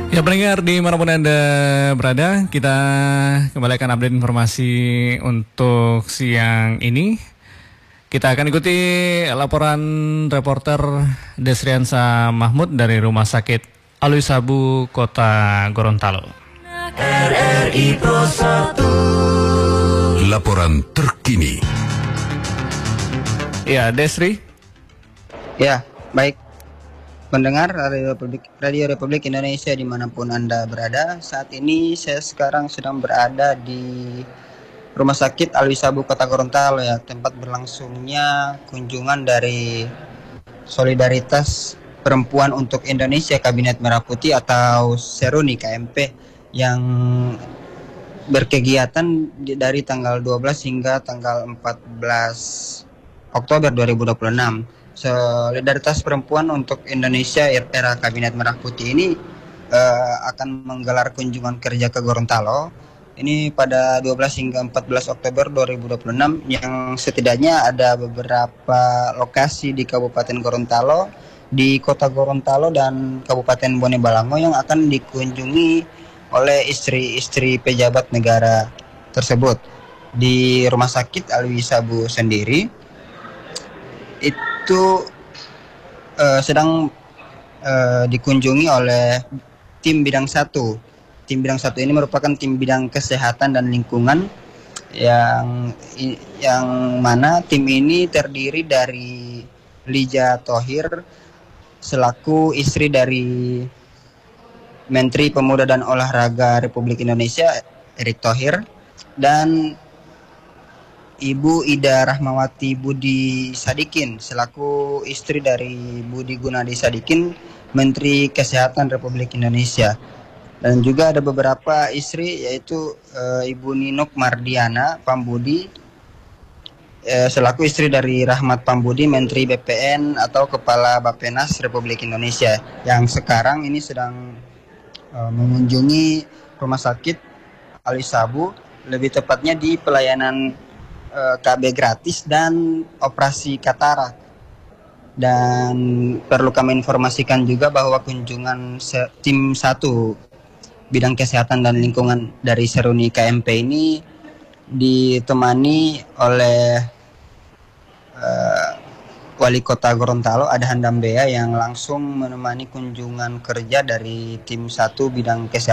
Ya pendengar dimanapun Anda berada, kita kembali akan update informasi untuk siang ini. Kita akan ikuti laporan reporter Desriansa Mahmud dari Rumah Sakit Alwi Sabu, Kota Gorontalo. RRI Pro 1. Laporan terkini. Ya, Desri. Ya, baik. Pendengar Radio Republik Indonesia dimanapun Anda berada, saat ini saya sekarang sedang berada di Rumah Sakit Alwi Sabu Kota Gorontalo, ya, tempat berlangsungnya kunjungan dari Solidaritas Perempuan untuk Indonesia Kabinet Merah Putih atau Seruni KMP yang berkegiatan dari tanggal 12 hingga tanggal 14 Oktober 2026. Solidaritas Perempuan untuk Indonesia era Kabinet Merah Putih ini akan menggelar kunjungan kerja ke Gorontalo ini pada 12 hingga 14 Oktober 2026 yang setidaknya ada beberapa lokasi di Kabupaten Gorontalo, di Kota Gorontalo dan Kabupaten Bone Balango yang akan dikunjungi oleh istri-istri pejabat negara tersebut. Di Rumah Sakit Alwi Sabu sendiri itu sedang dikunjungi oleh tim bidang 1. Tim bidang 1 ini merupakan tim bidang kesehatan dan lingkungan yang mana tim ini terdiri dari Lija Thohir selaku istri dari Menteri Pemuda dan Olahraga Republik Indonesia Erick Thohir dan Ibu Ida Rahmawati Budi Sadikin selaku istri dari Budi Gunadi Sadikin, Menteri Kesehatan Republik Indonesia. Dan juga ada beberapa istri yaitu Ibu Ninuk Mardiana Pambudi selaku istri dari Rahmat Pambudi, Menteri BPN atau Kepala Bappenas Republik Indonesia yang sekarang ini sedang mengunjungi Rumah Sakit Alwi Sabu, lebih tepatnya di pelayanan KB gratis dan operasi katarak. Dan perlu kami informasikan juga bahwa kunjungan tim 1 bidang kesehatan dan lingkungan dari Seruni KMP ini ditemani oleh Wali Kota Gorontalo Adhan Dambea yang langsung menemani kunjungan kerja dari tim 1 bidang kesehatan